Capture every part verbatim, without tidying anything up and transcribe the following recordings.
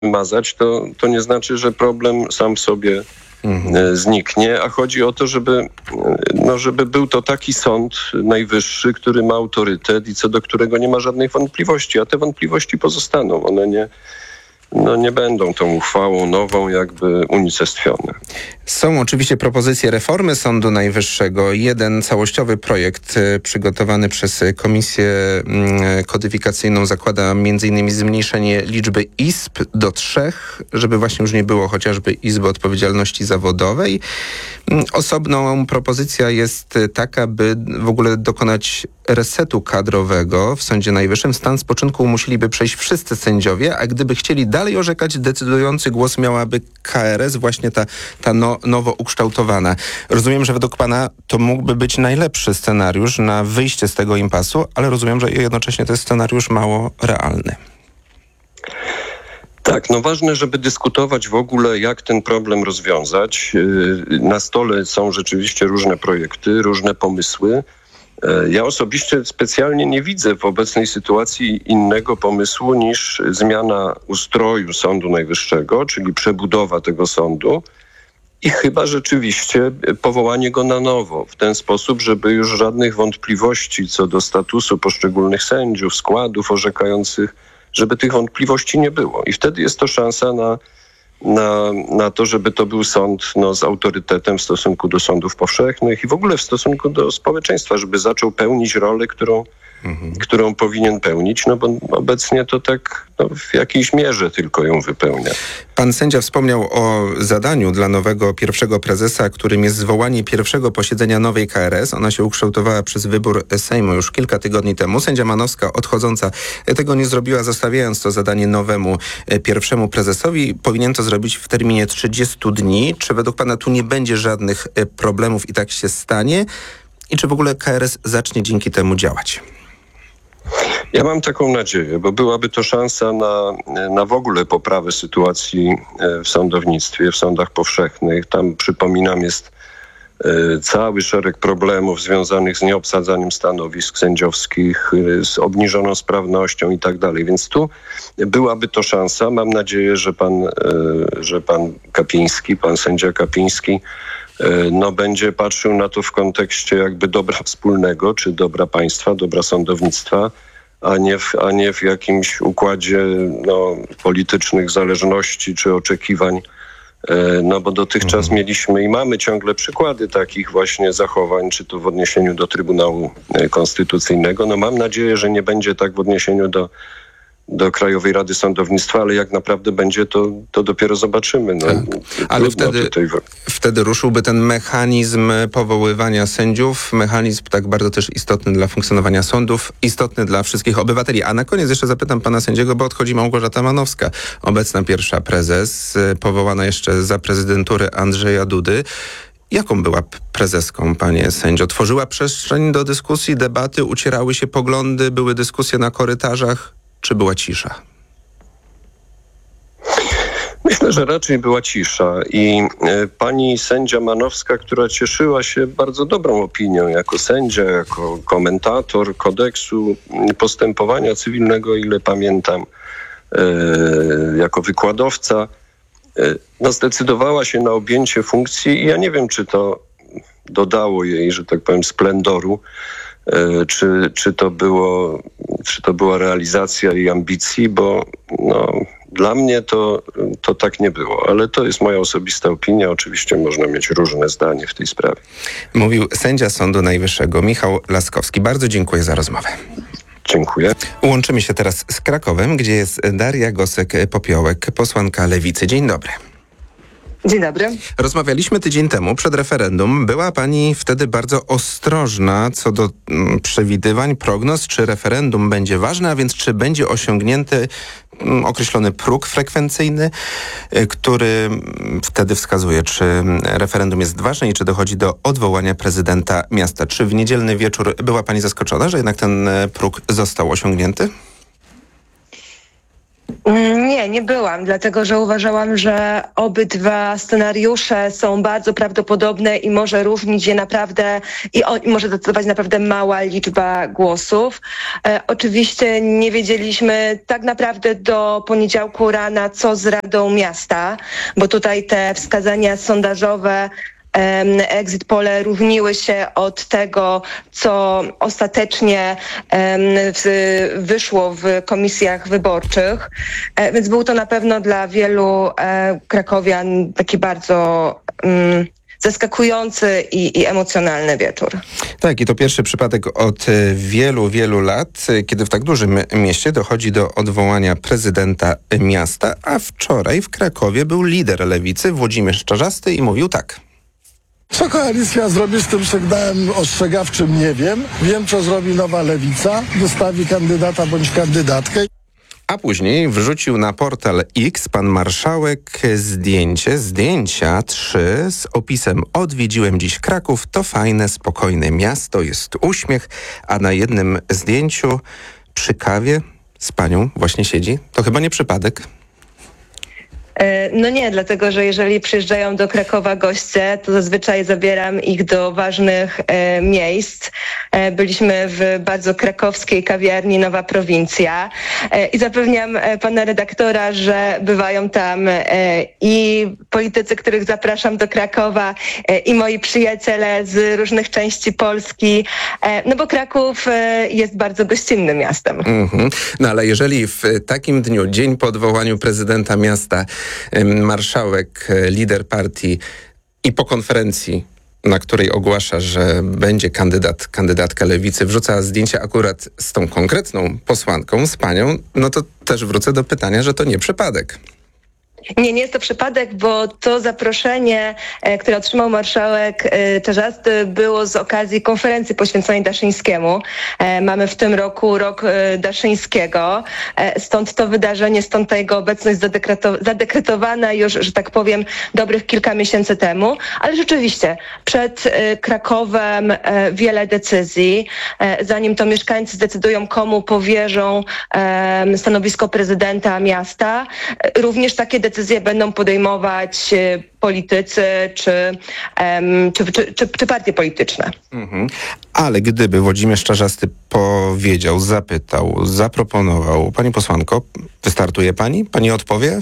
wymazać, to, to nie znaczy, że problem sam w sobie mhm. zniknie, a chodzi o to, żeby, no, żeby był to taki sąd najwyższy, który ma autorytet i co do którego nie ma żadnych wątpliwości, a te wątpliwości pozostaną. One nie, no, nie będą tą uchwałą nową jakby unicestwione. Są oczywiście propozycje reformy Sądu Najwyższego. Jeden całościowy projekt przygotowany przez Komisję Kodyfikacyjną zakłada między innymi zmniejszenie liczby izb do trzech, żeby właśnie już nie było chociażby Izby Odpowiedzialności Zawodowej. Osobną propozycja jest taka, by w ogóle dokonać resetu kadrowego w Sądzie Najwyższym. W stan spoczynku musieliby przejść wszyscy sędziowie, a gdyby chcieli dalej orzekać, decydujący głos miałaby K R S, właśnie ta, ta no, nowo ukształtowana. Rozumiem, że według pana to mógłby być najlepszy scenariusz na wyjście z tego impasu, ale rozumiem, że jednocześnie to jest scenariusz mało realny. Tak, no ważne, żeby dyskutować w ogóle, jak ten problem rozwiązać. Na stole są rzeczywiście różne projekty, różne pomysły. Ja osobiście specjalnie nie widzę w obecnej sytuacji innego pomysłu niż zmiana ustroju Sądu Najwyższego, czyli przebudowa tego sądu i chyba rzeczywiście powołanie go na nowo w ten sposób, żeby już żadnych wątpliwości co do statusu poszczególnych sędziów, składów orzekających, żeby tych wątpliwości nie było. I wtedy jest to szansa na, na, na to, żeby to był sąd no, z autorytetem w stosunku do sądów powszechnych i w ogóle w stosunku do społeczeństwa, żeby zaczął pełnić rolę, którą, mhm. którą powinien pełnić, no bo obecnie to tak no, w jakiejś mierze tylko ją wypełnia. Pan sędzia wspomniał o zadaniu dla nowego pierwszego prezesa, którym jest zwołanie pierwszego posiedzenia nowej K R S. Ona się ukształtowała przez wybór Sejmu już kilka tygodni temu. Sędzia Manowska, odchodząca, tego nie zrobiła, zostawiając to zadanie nowemu pierwszemu prezesowi. Powinien to zrobić w terminie trzydziestu dni. Czy według pana tu nie będzie żadnych problemów i tak się stanie? I czy w ogóle K R S zacznie dzięki temu działać? Ja mam taką nadzieję, bo byłaby to szansa na, na w ogóle poprawę sytuacji w sądownictwie, w sądach powszechnych. Tam, przypominam, jest cały szereg problemów związanych z nieobsadzaniem stanowisk sędziowskich, z obniżoną sprawnością i tak dalej. Więc tu byłaby to szansa. Mam nadzieję, że pan, że pan Kapiński, pan sędzia Kapiński no, będzie patrzył na to w kontekście jakby dobra wspólnego, czy dobra państwa, dobra sądownictwa, a nie w, a nie w jakimś układzie no, politycznych zależności czy oczekiwań. No bo dotychczas mhm. mieliśmy i mamy ciągle przykłady takich właśnie zachowań, czy to w odniesieniu do Trybunału Konstytucyjnego. No mam nadzieję, że nie będzie tak w odniesieniu do do Krajowej Rady Sądownictwa, ale jak naprawdę będzie, to, to dopiero zobaczymy. No, tak. Ale wtedy, tutaj... wtedy ruszyłby ten mechanizm powoływania sędziów, mechanizm tak bardzo też istotny dla funkcjonowania sądów, istotny dla wszystkich obywateli. A na koniec jeszcze zapytam pana sędziego, bo odchodzi Małgorzata Manowska, obecna pierwsza prezes, powołana jeszcze za prezydentury Andrzeja Dudy. Jaką była prezeską, panie sędzio? Tworzyła przestrzeń do dyskusji, debaty, ucierały się poglądy, były dyskusje na korytarzach? Czy była cisza? Myślę, że raczej była cisza i y, pani sędzia Manowska, która cieszyła się bardzo dobrą opinią jako sędzia, jako komentator kodeksu postępowania cywilnego, ile pamiętam, y, jako wykładowca, y, no zdecydowała się na objęcie funkcji i ja nie wiem, czy to dodało jej, że tak powiem, splendoru, Czy, czy, to było, czy to była realizacja jej ambicji, bo no, dla mnie to, to tak nie było. Ale to jest moja osobista opinia. Oczywiście można mieć różne zdanie w tej sprawie. Mówił sędzia Sądu Najwyższego Michał Laskowski. Bardzo dziękuję za rozmowę. Dziękuję. Łączymy się teraz z Krakowem, gdzie jest Daria Gosek-Popiołek, posłanka Lewicy. Dzień dobry. Dzień dobry. Rozmawialiśmy tydzień temu przed referendum. Była pani wtedy bardzo ostrożna co do mm, przewidywań, prognoz, czy referendum będzie ważne, a więc czy będzie osiągnięty mm, określony próg frekwencyjny, y, który mm, wtedy wskazuje, czy referendum jest ważne i czy dochodzi do odwołania prezydenta miasta. Czy w niedzielny wieczór była pani zaskoczona, że jednak ten y, próg został osiągnięty? Nie, nie byłam, dlatego że uważałam, że obydwa scenariusze są bardzo prawdopodobne i może różnić je naprawdę i, o, i może decydować naprawdę mała liczba głosów. E, oczywiście nie wiedzieliśmy tak naprawdę do poniedziałku rana, co z Radą Miasta, bo tutaj te wskazania sondażowe exit pole różniły się od tego, co ostatecznie wyszło w komisjach wyborczych, więc był to na pewno dla wielu krakowian taki bardzo zaskakujący i, i emocjonalny wieczór. Tak, i to pierwszy przypadek od wielu, wielu lat, kiedy w tak dużym mieście dochodzi do odwołania prezydenta miasta, a wczoraj w Krakowie był lider lewicy Włodzimierz Czarzasty i mówił tak. Co koalicja zrobi z tym sygnałem ostrzegawczym, nie wiem. Wiem, co zrobi nowa lewica. Wystawi kandydata bądź kandydatkę. A później wrzucił na portal X pan marszałek zdjęcie, zdjęcia trzy z opisem: odwiedziłem dziś Kraków, to fajne, spokojne miasto, jest uśmiech, a na jednym zdjęciu przy kawie z panią właśnie siedzi. To chyba nie przypadek. No nie, dlatego że jeżeli przyjeżdżają do Krakowa goście, to zazwyczaj zabieram ich do ważnych e, miejsc. E, byliśmy w bardzo krakowskiej kawiarni Nowa Prowincja e, i zapewniam e, pana redaktora, że bywają tam e, i politycy, których zapraszam do Krakowa, e, i moi przyjaciele z różnych części Polski, e, no bo Kraków e, jest bardzo gościnnym miastem. Mm-hmm. No ale jeżeli w takim dniu, dzień po odwołaniu prezydenta miasta, marszałek, lider partii i po konferencji, na której ogłasza, że będzie kandydat, kandydatka lewicy, wrzuca zdjęcie akurat z tą konkretną posłanką, z panią, no to też wrócę do pytania, że to nie przypadek. Nie, nie jest to przypadek, bo to zaproszenie, e, które otrzymał marszałek e, Czarzasty, było z okazji konferencji poświęconej Daszyńskiemu. E, mamy w tym roku rok e, Daszyńskiego, e, stąd to wydarzenie, stąd ta jego obecność zadekreto- zadekretowana już, że tak powiem, dobrych kilka miesięcy temu. Ale rzeczywiście, przed e, Krakowem e, wiele decyzji. E, zanim to mieszkańcy zdecydują, komu powierzą e, stanowisko prezydenta miasta, e, również takie decyzje Decyzje będą podejmować politycy czy, um, czy, czy, czy, czy partie polityczne. Mhm. Ale gdyby Włodzimierz Czarzasty powiedział, zapytał, zaproponował: pani posłanko, wystartuje pani? Pani odpowie?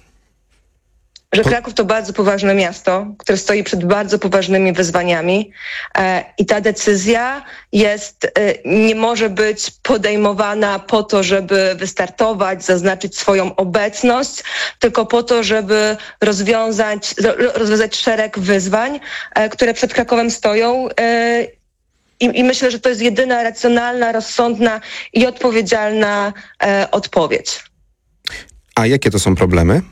Że Kraków to bardzo poważne miasto, które stoi przed bardzo poważnymi wyzwaniami e, i ta decyzja jest, e, nie może być podejmowana po to, żeby wystartować, zaznaczyć swoją obecność, tylko po to, żeby rozwiązać, rozwiązać szereg wyzwań, e, które przed Krakowem stoją. E, I, I myślę, że to jest jedyna racjonalna, rozsądna i odpowiedzialna e, odpowiedź. A jakie to są problemy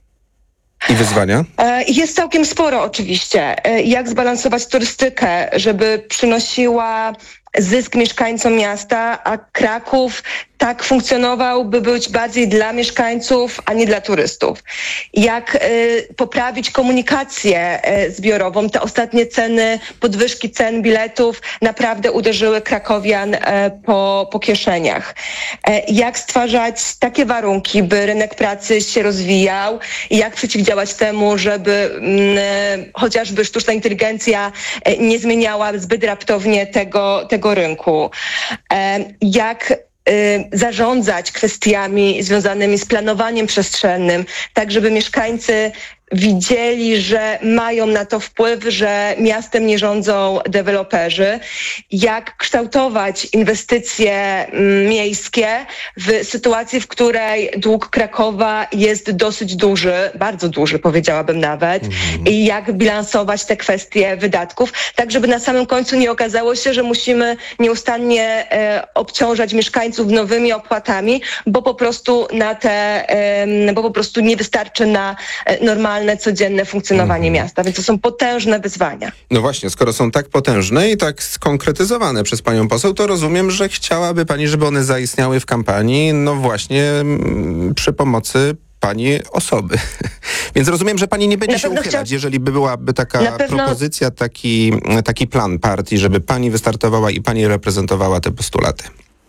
i wyzwania? Jest całkiem sporo oczywiście. Jak zbalansować turystykę, żeby przynosiła zysk mieszkańcom miasta, a Kraków tak funkcjonował, by być bardziej dla mieszkańców, a nie dla turystów. Jak y, poprawić komunikację y, zbiorową. Te ostatnie ceny, podwyżki cen biletów naprawdę uderzyły krakowian y, po, po kieszeniach. Y, jak stwarzać takie warunki, by rynek pracy się rozwijał i jak przeciwdziałać temu, żeby y, chociażby sztuczna inteligencja y, nie zmieniała zbyt raptownie tego, tego rynku. Y, jak zarządzać kwestiami związanymi z planowaniem przestrzennym, tak żeby mieszkańcy widzieli, że mają na to wpływ, że miastem nie rządzą deweloperzy, jak kształtować inwestycje miejskie w sytuacji, w której dług Krakowa jest dosyć duży, bardzo duży powiedziałabym nawet, mm. i jak bilansować te kwestie wydatków, tak żeby na samym końcu nie okazało się, że musimy nieustannie e, obciążać mieszkańców nowymi opłatami, bo po prostu na te, e, bo po prostu nie wystarczy na e, normalne codzienne funkcjonowanie mm. miasta, więc to są potężne wyzwania. No właśnie, skoro są tak potężne i tak skonkretyzowane przez panią poseł, to rozumiem, że chciałaby pani, żeby one zaistniały w kampanii, no właśnie m, przy pomocy pani osoby. Więc rozumiem, że pani nie będzie się uchylać, chcia... jeżeli by byłaby taka pewno... propozycja, taki, taki plan partii, żeby pani wystartowała i pani reprezentowała te postulaty.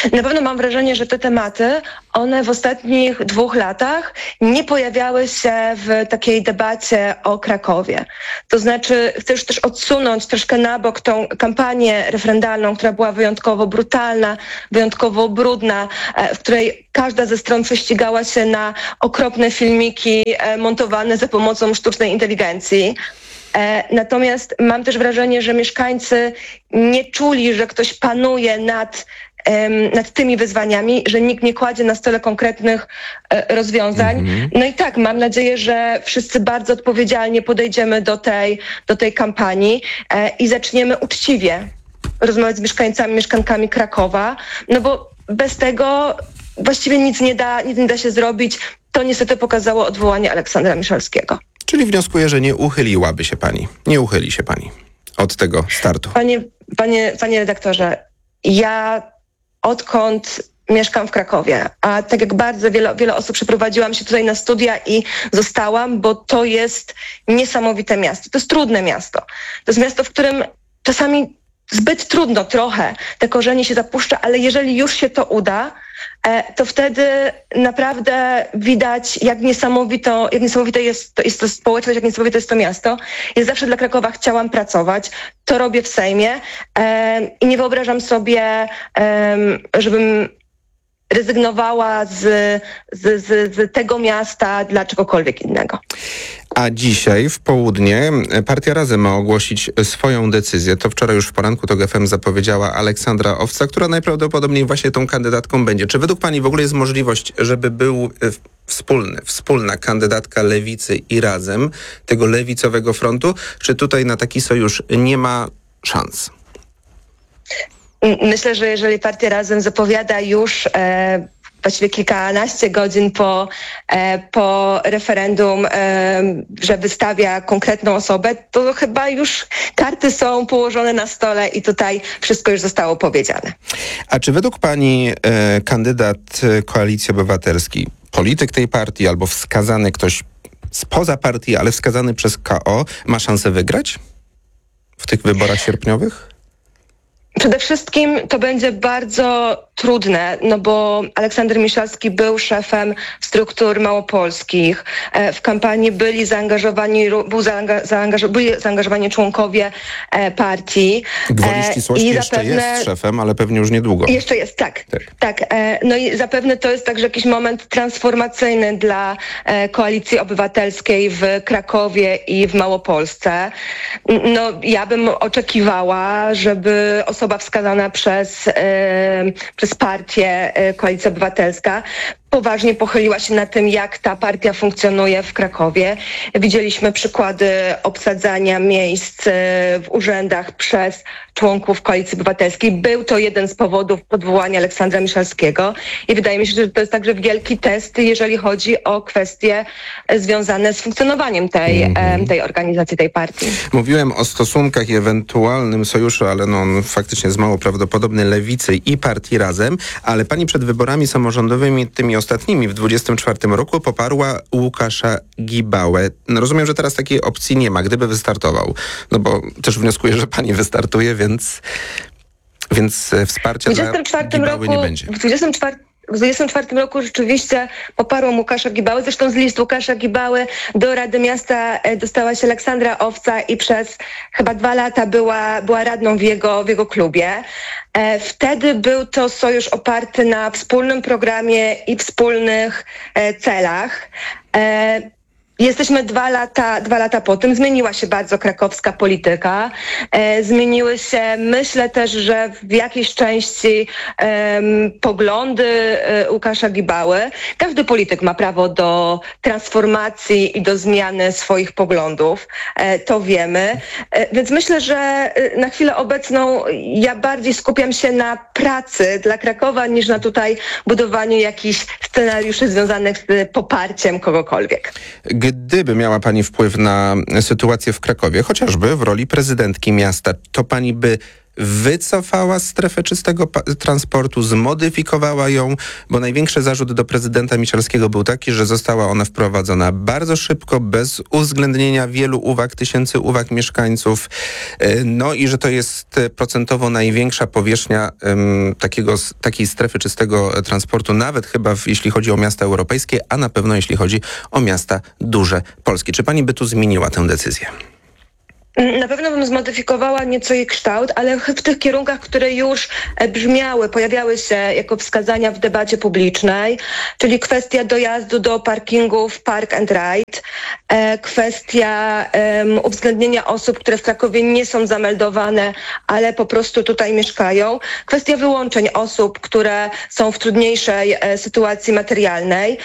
Na pewno mam wrażenie, że te tematy, one w ostatnich dwóch latach nie pojawiały się w takiej debacie o Krakowie. To znaczy, chcę już też odsunąć troszkę na bok tą kampanię referendalną, która była wyjątkowo brutalna, wyjątkowo brudna, w której każda ze stron prześcigała się na okropne filmiki montowane za pomocą sztucznej inteligencji. Natomiast mam też wrażenie, że mieszkańcy nie czuli, że ktoś panuje nad nad tymi wyzwaniami, że nikt nie kładzie na stole konkretnych rozwiązań. Mhm. No i tak, mam nadzieję, że wszyscy bardzo odpowiedzialnie podejdziemy do tej, do tej kampanii i zaczniemy uczciwie rozmawiać z mieszkańcami, mieszkankami Krakowa, no bo bez tego właściwie nic nie da, nic nie da się zrobić. To niestety pokazało odwołanie Aleksandra Miszalskiego. Czyli wnioskuję, że nie uchyliłaby się pani, nie uchyli się pani od tego startu. Panie, panie, panie redaktorze, ja odkąd mieszkam w Krakowie, a tak jak bardzo wiele, wiele osób przeprowadziłam się tutaj na studia i zostałam, bo to jest niesamowite miasto. To jest trudne miasto. To jest miasto, w którym czasami zbyt trudno trochę te korzenie się zapuszcza, ale jeżeli już się to uda, to wtedy naprawdę widać, jak niesamowito, jak niesamowite jest to, jest to społeczność, jak niesamowite jest to miasto. Ja zawsze dla Krakowa chciałam pracować. To robię w Sejmie i nie wyobrażam sobie, żebym rezygnowała z, z, z, z tego miasta dla czegokolwiek innego. A dzisiaj w południe Partia Razem ma ogłosić swoją decyzję. To wczoraj już w poranku to G F M zapowiedziała Aleksandra Owca, która najprawdopodobniej właśnie tą kandydatką będzie. Czy według pani w ogóle jest możliwość, żeby był wspólny, wspólna kandydatka Lewicy i Razem, tego lewicowego frontu? Czy tutaj na taki sojusz nie ma szans? Myślę, że jeżeli Partia Razem zapowiada już e, właściwie kilkanaście godzin po, e, po referendum, e, że wystawia konkretną osobę, to chyba już karty są położone na stole i tutaj wszystko już zostało powiedziane. A czy według pani e, kandydat Koalicji Obywatelskiej, polityk tej partii albo wskazany ktoś spoza partii, ale wskazany przez K O, ma szansę wygrać w tych wyborach sierpniowych? Przede wszystkim to będzie bardzo trudne, no bo Aleksander Miszalski był szefem struktur małopolskich. W kampanii byli zaangażowani, był zaangaż, byli zaangażowani członkowie partii. Gwoli ścisłości I jeszcze zapewne, jest szefem, ale pewnie już niedługo. Jeszcze jest, tak, tak. tak. No i zapewne to jest także jakiś moment transformacyjny dla Koalicji Obywatelskiej w Krakowie i w Małopolsce. No ja bym oczekiwała, żeby osoba wskazana przez, przez partię Koalicja Obywatelska poważnie pochyliła się nad tym, jak ta partia funkcjonuje w Krakowie. Widzieliśmy przykłady obsadzania miejsc w urzędach przez członków Koalicji Obywatelskiej. Był to jeden z powodów odwołania Aleksandra Miszalskiego i wydaje mi się, że to jest także wielki test, jeżeli chodzi o kwestie związane z funkcjonowaniem tej, mm. tej organizacji, tej partii. Mówiłem o stosunkach i ewentualnym sojuszu, ale no on faktycznie jest mało prawdopodobny, Lewicy i Partii Razem, ale pani przed wyborami samorządowymi, tymi ostatnimi w dwudziestym czwartym roku, poparła Łukasza Gibałę. No rozumiem, że teraz takiej opcji nie ma, gdyby wystartował. No bo też wnioskuję, że pani wystartuje, więc, więc wsparcia dla Gibały roku, nie będzie. W dwudziestym czwartym W dwudziestym czwartym roku rzeczywiście poparłam Łukasza Gibały. Zresztą z list Łukasza Gibały do Rady Miasta dostała się Aleksandra Owca i przez chyba dwa lata była, była radną w jego, w jego klubie. Wtedy był to sojusz oparty na wspólnym programie i wspólnych celach. Jesteśmy dwa lata, dwa lata po tym. Zmieniła się bardzo krakowska polityka. E, zmieniły się, myślę też, że w jakiejś części e, poglądy e, Łukasza Gibały. Każdy polityk ma prawo do transformacji i do zmiany swoich poglądów. E, to wiemy. E, więc myślę, że na chwilę obecną ja bardziej skupiam się na pracy dla Krakowa niż na tutaj budowaniu jakichś scenariuszy związanych z poparciem kogokolwiek. Gdyby miała pani wpływ na sytuację w Krakowie, chociażby w roli prezydentki miasta, to pani by wycofała strefę czystego pa- transportu, zmodyfikowała ją, bo największy zarzut do prezydenta Miszalskiego był taki, że została ona wprowadzona bardzo szybko, bez uwzględnienia wielu uwag, tysięcy uwag mieszkańców, no i że to jest procentowo największa powierzchnia um, takiego, takiej strefy czystego transportu, nawet chyba w, jeśli chodzi o miasta europejskie, a na pewno jeśli chodzi o miasta duże polskie. Czy pani by tu zmieniła tę decyzję? Na pewno bym zmodyfikowała nieco jej kształt, ale w tych kierunkach, które już brzmiały, pojawiały się jako wskazania w debacie publicznej, czyli kwestia dojazdu do parkingów Park and Ride, e, kwestia um, uwzględnienia osób, które w Krakowie nie są zameldowane, ale po prostu tutaj mieszkają, kwestia wyłączeń osób, które są w trudniejszej e, sytuacji materialnej.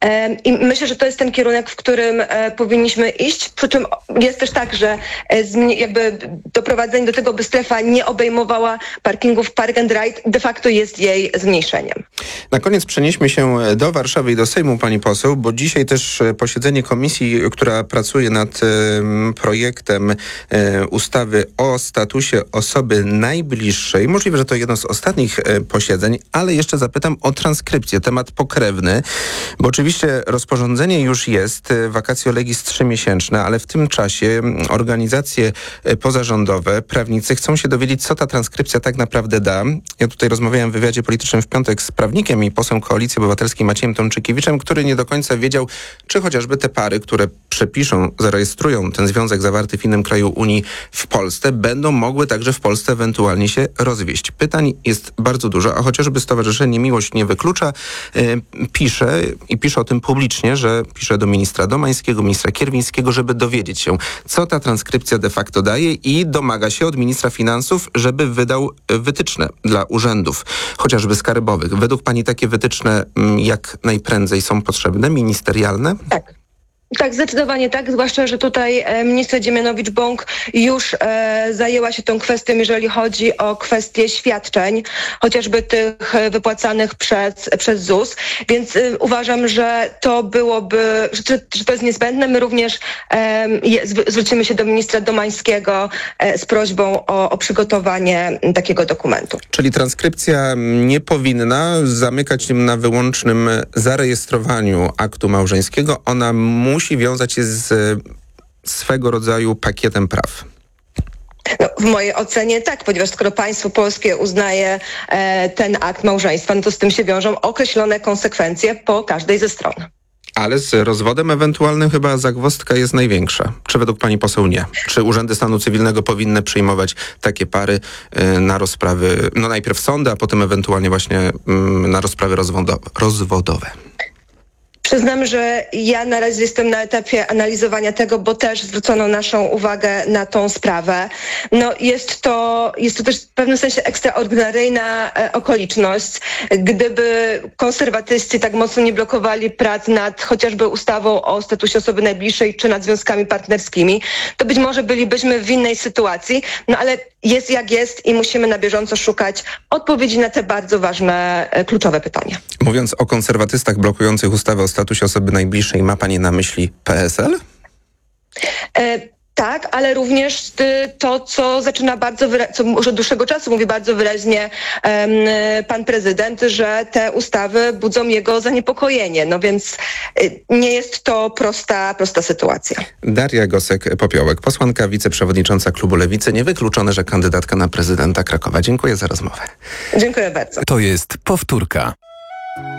I myślę, że to jest ten kierunek, w którym e, powinniśmy iść. Przy czym jest też tak, że e, zmi- jakby doprowadzenie do tego, by strefa nie obejmowała parkingów Park and Ride, de facto jest jej zmniejszeniem. Na koniec przenieśmy się do Warszawy i do Sejmu, pani poseł, bo dzisiaj też posiedzenie komisji, która pracuje nad e, projektem e, ustawy o statusie osoby najbliższej. Możliwe, że to jedno z ostatnich e, posiedzeń, ale jeszcze zapytam o transkrypcję, temat pokrewny, bo oczywiście rozporządzenie już jest, vacatio legis trzymiesięczne, ale w tym czasie organizacje pozarządowe, prawnicy chcą się dowiedzieć, co ta transkrypcja tak naprawdę da. Ja tutaj rozmawiałem w wywiadzie politycznym w piątek z prawnikiem i posłem Koalicji Obywatelskiej Maciejem Tomczykiewiczem, który nie do końca wiedział, czy chociażby te pary, które przepiszą, zarejestrują ten związek zawarty w innym kraju Unii w Polsce, będą mogły także w Polsce ewentualnie się rozwieść. Pytań jest bardzo dużo, a chociażby Stowarzyszenie Miłość nie wyklucza, yy, pisze i pisze o tym publicznie, że pisze do ministra Domańskiego, ministra Kierwińskiego, żeby dowiedzieć się, co ta transkrypcja de facto daje i domaga się od ministra finansów, żeby wydał wytyczne dla urzędów, chociażby skarbowych. Według pani takie wytyczne jak najprędzej są potrzebne, ministerialne? Tak. Tak, zdecydowanie tak, zwłaszcza, że tutaj e, minister Dziemianowicz-Bąk już e, zajęła się tą kwestią, jeżeli chodzi o kwestie świadczeń, chociażby tych e, wypłacanych przez, przez ZUS, więc e, uważam, że to byłoby, że, że to jest niezbędne. My również e, je, zwrócimy się do ministra Domańskiego e, z prośbą o, o przygotowanie takiego dokumentu. Czyli transkrypcja nie powinna zamykać na wyłącznym zarejestrowaniu aktu małżeńskiego, ona musi musi wiązać się z swego rodzaju pakietem praw. No, w mojej ocenie tak, ponieważ skoro państwo polskie uznaje e, ten akt małżeństwa, no to z tym się wiążą określone konsekwencje po każdej ze stron. Ale z rozwodem ewentualnym chyba zagwozdka jest największa. Czy według pani poseł nie? Czy urzędy stanu cywilnego powinny przyjmować takie pary y, na rozprawy, no najpierw sądy, a potem ewentualnie właśnie y, na rozprawy rozwodo- rozwodowe? Przyznam, że ja na razie jestem na etapie analizowania tego, bo też zwrócono naszą uwagę na tą sprawę. No jest to, jest to też w pewnym sensie ekstraordynaryjna e, okoliczność. Gdyby konserwatyści tak mocno nie blokowali prac nad chociażby ustawą o statusie osoby najbliższej czy nad związkami partnerskimi, to być może bylibyśmy w innej sytuacji. No ale jest jak jest i musimy na bieżąco szukać odpowiedzi na te bardzo ważne, e, kluczowe pytania. Mówiąc o konserwatystach blokujących ustawę o statusie osoby najbliższej, ma pani na myśli P S L? E, tak, ale również y, to, co zaczyna bardzo wyra- co już od dłuższego czasu mówi bardzo wyraźnie um, pan prezydent, że te ustawy budzą jego zaniepokojenie. No więc y, nie jest to prosta, prosta sytuacja. Daria Gosek-Popiołek, posłanka, wiceprzewodnicząca klubu Lewicy. Niewykluczone, że kandydatka na prezydenta Krakowa. Dziękuję za rozmowę. Dziękuję bardzo. To jest powtórka.